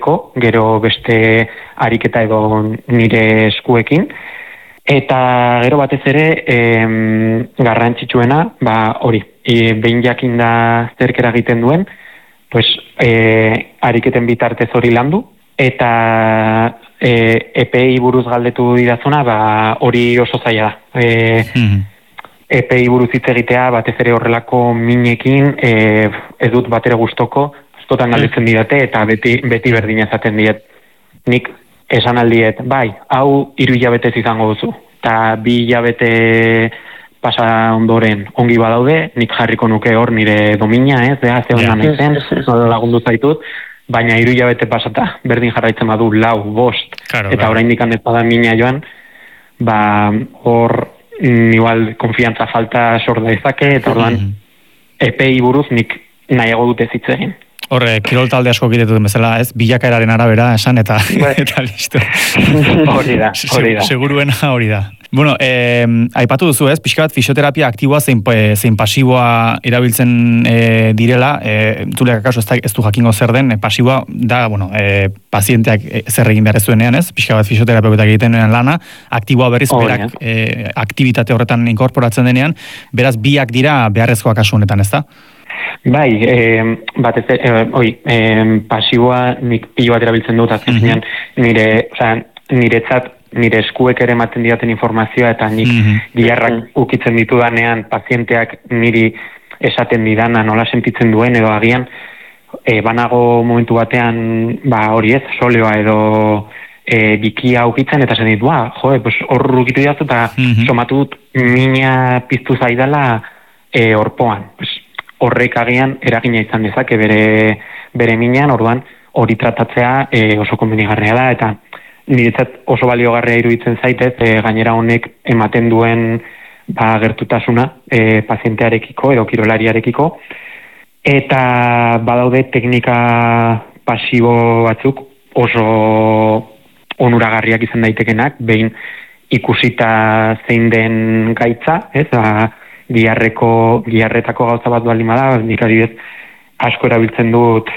egiteko, gero beste ariketa edo nire eskuekin, eta gero batez ere garrantzitsuena, hori, behin jakin da zerkera egiten duen, pues, ariketen bitartez hori landu, eta EPI buruz galdetu didazuna, hori oso zaila da. EPI buruz hitz egitea, batez ere horrelako minekin, ez dut batera gustoko, askotan galdetzen didate, eta beti berdina esaten diet. Nik esan aldiet, bai, hau 3 hilabetez izango duzu, eta 2 hilabete pasa ondoren ongi badaude, nik jarriko nuke hor nire domina, ze honan naizen, nola lagundu zaitut, baina 3 hilabete pasata, berdin jarraitzen badu 4, 5, eta oraindik ez bada mina joan, hor igual konfiantza falta sor dezake, eta orduan EPI buruz nik nahiago dute hitz egin. Horre, kirol talde asko egiten duten bezala, ez? Bilakaeraren arabera, esan, eta listo. Hori da. Seguruena hori da. Bueno, aipatu duzu, ez? Pixka bat fisioterapia aktiboa zein pasiboa erabiltzen direla, zuleak akaso ez du jakingo zer den, pasiboa da, pazienteak zer egin behar ez duenean, ez? Pixka bat fisioterapeutak egiten denean lana, aktiboa berriz berak aktibitate horretan inkorporatzen denean, beraz biak dira beharrezkoak kasu honetan, ez da? Bai, batez, pasiboa nik pilo bat erabiltzen dut, azkenean niretzat, nire eskuek ere ematen didaten informazioa, eta nik gilarrak ukitzen ditudanean pazienteak niri esaten didana nola sentitzen duen, edo agian, banago momentu batean, hori ez, soleoa edo bikia ukitzen, eta zen dit, hor ukitu didaztu, eta somatu dut mina piztu zaidala orpoan, horrek agian eragina izan dezake bere minean, orduan hori tratatzea oso konbenigarria da, eta niretzat oso baliogarria iruditzen zaitez, gainera honek ematen duen gertutasuna pazientearekiko edo kirolariarekiko, eta badaude teknika pasibo batzuk oso onuragarriak izan daitekenak, behin ikusita zein den gaitza, ez, giarretako gauza bat baldin bada, nik adibidez asko erabiltzen dut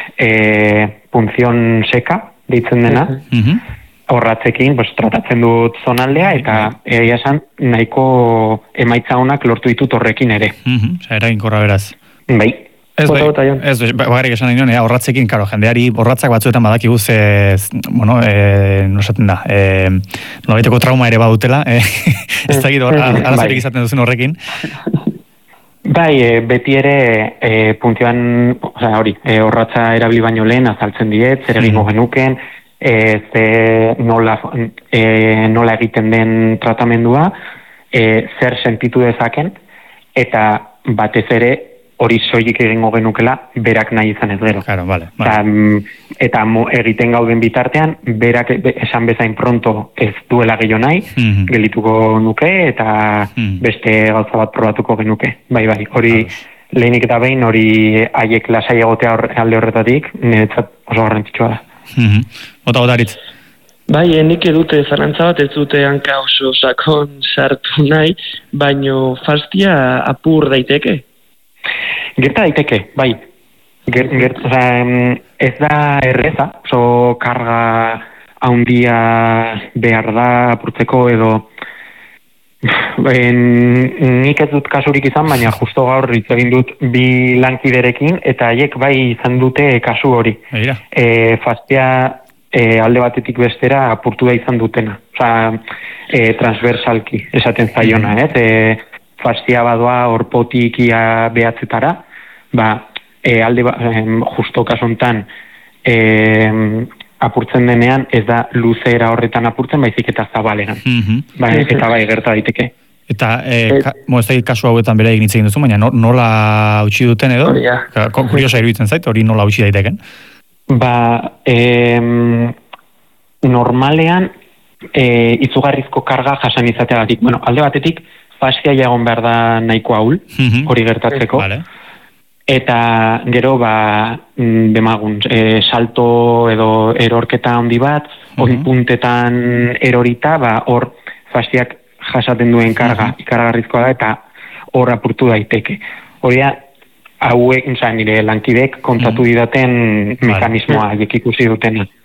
punzion seka, deitzen dena, horratzekin, tratatzen dut zonaldea, eta egia esan nahiko emaitza honak lortu ditut horrekin ere. Eraginkorra beraz. Bai. Bagarrik esan nahi nuen, horratzekin, jendeari horratzak batzuetan badakigu nosaten da, nolaiteko trauma ere badutela, ez da gido, arazorik izaten duzen horrekin. Bai, beti ere puntzioan, horratza erabili baino lehen azaltzen diet, zer egingo genuken, nola egiten den tratamendua, zer sentitu dezaken, eta batez ere hori soilik egingo genukela berak nahi izan ez gero. Claro, vale. Eta egiten gauden bitartean, berak esan bezain pronto ez duela gehiago nahi, gelituko nuke, eta beste gauza bat probatuko genuke. Bai, hori lehenik eta behin, hori haiek lasai egotea alde horretatik, niretzat oso garrantzitsua da. Bota-botaritz. Bai, nik edute zalantza bat, ez dute hanka oso sakon sartu nahi, baino fastia apur daiteke. Gerta daiteke, bai. Ez da erreza, oso karga handia behar da apurtzeko edo nik ez dut kasurik izan, baina justo gaur hitz egin dut 2 lankiderekin, eta haiek bai izan dute kasu hori. Fastia alde batetik bestera apurtu da izan dutena. Transversalki esaten zaiona, ez? Fastia badoa orpotik ia behatzetara, justo kasontan apurtzen denean, ez da luzera horretan apurtzen, baizik eta zabaleran. Eta bai, gerta daiteke. Eta, ez da kasu hauetan bere egin egin duzu, baina nola utzi duten edo? Kuriosa iruditzen zait, hori nola utzi daiteken? Normalean, izugarrizko karga jasan izateagatik. Alde batetik, fascia egon behar da nahiko ahul, hori gertatzeko. Eta gero, demagun, salto edo erorketa handi bat, hori puntetan erorita, hor fasciak jasaten duen karga, ikaragarrizkoa da, eta hor apurtu daiteke. Hori hauek, nire lankidek kontatu didaten mekanismoa ikusi dutena.